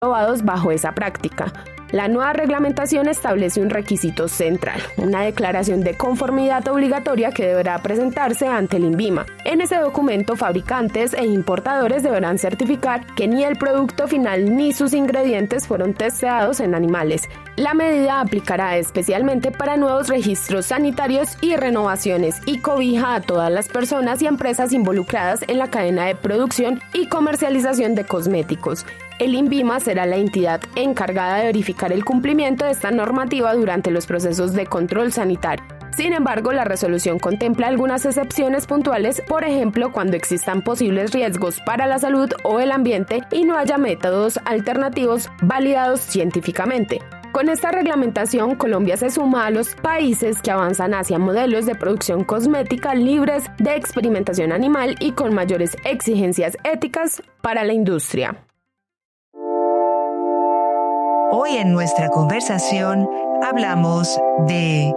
aprobados bajo esa práctica. La nueva reglamentación establece un requisito central, una declaración de conformidad obligatoria que deberá presentarse ante el INVIMA. En ese documento, fabricantes e importadores deberán certificar que ni el producto final ni sus ingredientes fueron testeados en animales. La medida aplicará especialmente para nuevos registros sanitarios y renovaciones y cobija a todas las personas y empresas involucradas en la cadena de producción y comercialización de cosméticos. El INVIMA será la entidad encargada de verificar el cumplimiento de esta normativa durante los procesos de control sanitario. Sin embargo, la resolución contempla algunas excepciones puntuales, por ejemplo, cuando existan posibles riesgos para la salud o el ambiente y no haya métodos alternativos validados científicamente. Con esta reglamentación, Colombia se suma a los países que avanzan hacia modelos de producción cosmética libres de experimentación animal y con mayores exigencias éticas para la industria. Hoy en nuestra conversación hablamos de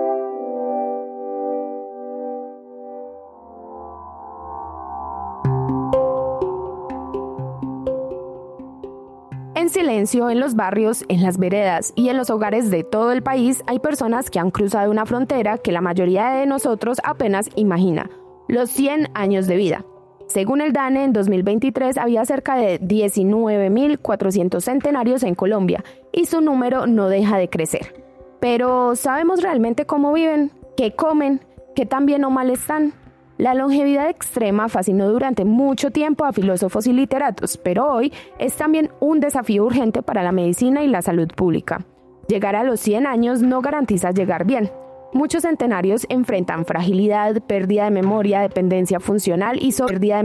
en silencio, en los barrios, en las veredas y en los hogares de todo el país hay personas que han cruzado una frontera que la mayoría de nosotros apenas imagina: los 100 años de vida. Según el DANE, en 2023 había cerca de 19.400 centenarios en Colombia y su número no deja de crecer. Pero ¿sabemos realmente cómo viven? ¿Qué comen? ¿Qué tan bien o mal están? La longevidad extrema fascinó durante mucho tiempo a filósofos y literatos, pero hoy es también un desafío urgente para la medicina y la salud pública. Llegar a los 100 años no garantiza llegar bien. Muchos centenarios enfrentan fragilidad, pérdida de memoria, dependencia funcional y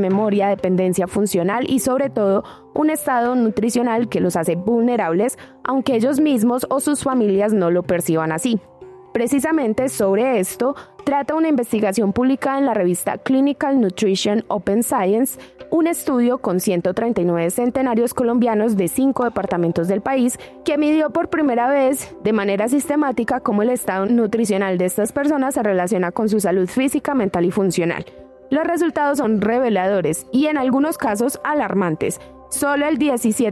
sobre todo un estado nutricional que los hace vulnerables, aunque ellos mismos o sus familias no lo perciban así. Precisamente sobre esto trata una investigación publicada en la revista Clinical Nutrition Open Science, un estudio con 139 centenarios colombianos de 5 departamentos del país que midió por primera vez de manera sistemática cómo el estado nutricional de estas personas se relaciona con su salud física, mental y funcional. Los resultados son reveladores y en algunos casos alarmantes. Solo el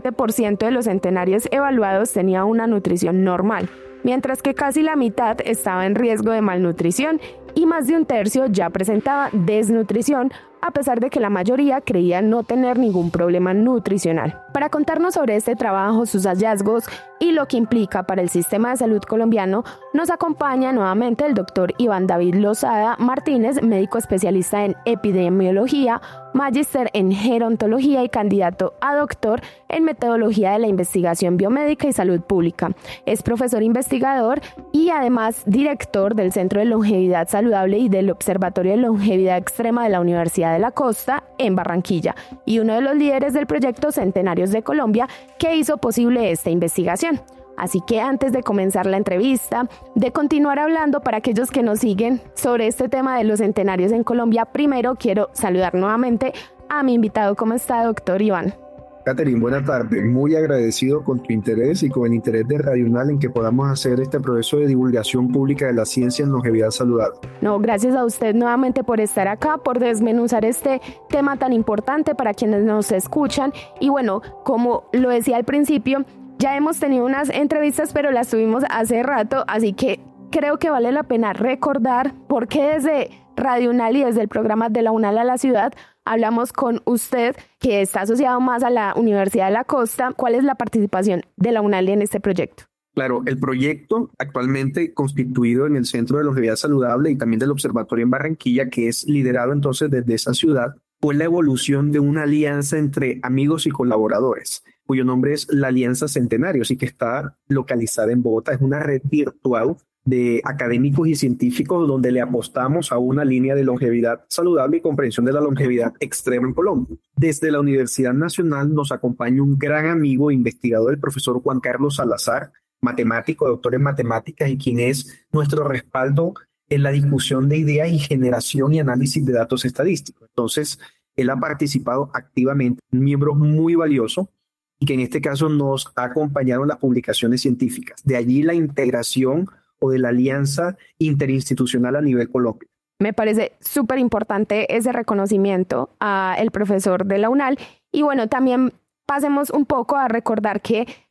17% de los centenarios evaluados tenía una nutrición normal, mientras que casi la mitad estaba en riesgo de malnutrición y más de un tercio ya presentaba desnutrición, a pesar de que la mayoría creía no tener ningún problema nutricional. Para contarnos sobre este trabajo, sus hallazgos y lo que implica para el sistema de salud colombiano, nos acompaña nuevamente el doctor Iván David Lozada Martínez, médico especialista en epidemiología, magíster en gerontología y candidato a doctor en metodología de la investigación biomédica y salud pública. Es profesor investigador y además director del Centro de Longevidad Saludable y del Observatorio de Longevidad Extrema de la Universidad de la Costa en Barranquilla y uno de los líderes del proyecto Centenarios de Colombia que hizo posible esta investigación. Así que antes de comenzar la entrevista, de continuar hablando para aquellos que nos siguen sobre este tema de los centenarios en Colombia, primero quiero saludar nuevamente a mi invitado. ¿Cómo está, doctor Iván? Catherine, buenas tardes. Muy agradecido con tu interés y con el interés de Radio UNAL en que podamos hacer este proceso de divulgación pública de la ciencia en longevidad saludable. No, gracias a usted nuevamente por estar acá, por desmenuzar este tema tan importante para quienes nos escuchan. Y bueno, como lo decía al principio, ya hemos tenido unas entrevistas, pero las tuvimos hace rato, así que creo que vale la pena recordar por qué desde Radio UNAL y desde el programa de la UNAL a la ciudad hablamos con usted, que está asociado más a la Universidad de la Costa. ¿Cuál es la participación de la UNAL en este proyecto? Claro, el proyecto actualmente constituido en el Centro de Longevidad Saludable y también del Observatorio en Barranquilla, que es liderado entonces desde esa ciudad, fue la evolución de una alianza entre amigos y colaboradores, cuyo nombre es la Alianza Centenarios y que está localizada en Bogotá. Es una red virtual de académicos y científicos donde le apostamos a una línea de longevidad saludable y comprensión de la longevidad extrema en Colombia. Desde la Universidad Nacional nos acompaña un gran amigo e investigador, el profesor Juan Carlos Salazar, matemático, doctor en matemáticas y quien es nuestro respaldo en la discusión de ideas y generación y análisis de datos estadísticos. Entonces, él ha participado activamente, un miembro muy valioso y que en este caso nos ha acompañado en las publicaciones científicas. De allí la integración o de la alianza interinstitucional a nivel Colombia. Me parece súper importante ese reconocimiento al profesor de la UNAL. Y bueno, también pasemos un poco a recordar que